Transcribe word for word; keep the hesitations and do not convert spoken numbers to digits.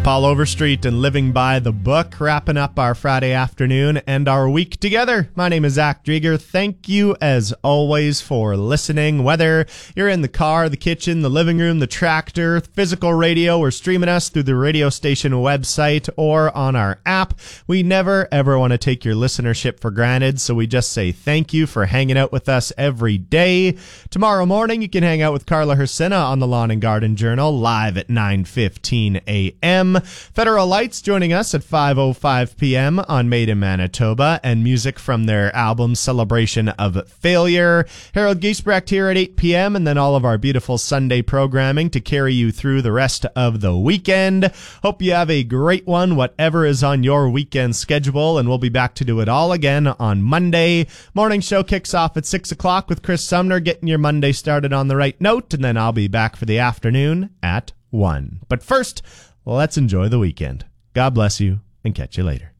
Paul Overstreet and Living by the Book, wrapping up our Friday afternoon and our week together. My name is Zach Drieger. Thank you, as always, for listening. Whether you're in the car, the kitchen, the living room, the tractor, physical radio, or streaming us through the radio station website or on our app, we never, ever want to take your listenership for granted, so we just say thank you for hanging out with us every day. Tomorrow morning, you can hang out with Carla Hersina on the Lawn and Garden Journal, live at nine fifteen a.m. Federal Lights joining us at five oh five p.m. on Made in Manitoba, and music from their album Celebration of Failure. Harold Giesbrecht here at eight p.m., and then all of our beautiful Sunday programming to carry you through the rest of the weekend. Hope you have a great one, whatever is on your weekend schedule, and we'll be back to do it all again on Monday. Morning show kicks off at six o'clock with Chris Sumner, getting your Monday started on the right note, and then I'll be back for the afternoon at one. But first, let's enjoy the weekend. God bless you, and catch you later.